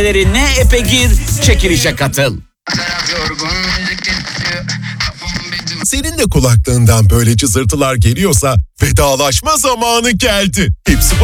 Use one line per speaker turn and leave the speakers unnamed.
Ne epe gir, çekilişe katıl.
Senin de kulaklığından böyle cızırtılar geliyorsa vedalaşma zamanı geldi. Hepsi